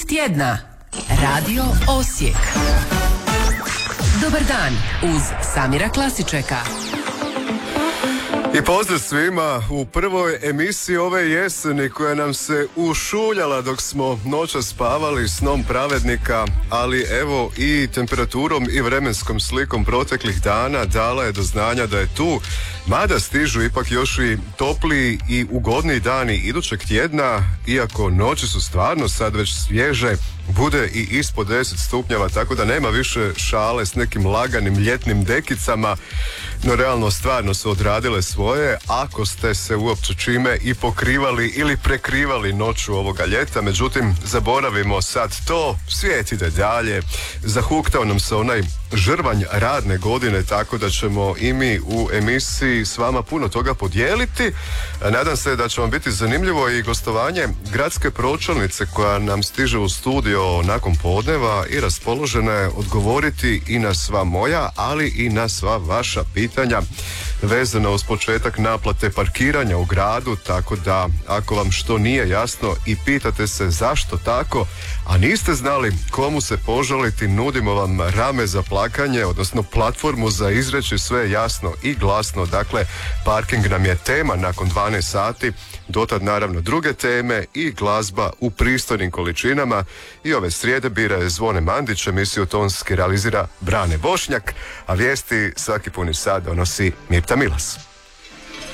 tjedna. Radio Osijek. Dobar dan uz Samira Klasičeka. I pozdrav svima u prvoj emisiji ove jeseni koja nam se ušuljala dok smo noćas spavali snom pravednika, ali evo i temperaturom i vremenskom slikom proteklih dana dala je do znanja da je tu, mada stižu ipak još i topliji i ugodniji dani idućeg tjedna, iako noći su stvarno sad već svježe, bude i ispod 10 stupnjeva, tako da nema više šale s nekim laganim ljetnim dekicama, no realno stvarno su odradile svoje, ako ste se uopće čime i pokrivali ili prekrivali noću ovoga ljeta. Međutim, zaboravimo sad to, svijet ide dalje, zahuktao nam se onaj žrvanj radne godine, tako da ćemo i mi u emisiji s vama puno toga podijeliti. Nadam se da će vam biti zanimljivo i gostovanje gradske pročelnice koja nam stiže u studio nakon podneva i raspoložena je odgovoriti i na sva moja, ali i na sva vaša pitanja vezano uz početak naplate parkiranja u gradu, tako da ako vam što nije jasno i pitate se zašto tako, a niste znali komu se požaliti, nudimo vam rame za plakanje, odnosno platformu za izreći sve jasno i glasno. Dakle, parking nam je tema nakon 12 sati, dotad naravno druge teme i glazba u pristojnim količinama. I ove srijede bira je Zvone Mandić, emisiju tonski realizira Brane Bošnjak, a vijesti svaki puni sat donosi Mirta Milas.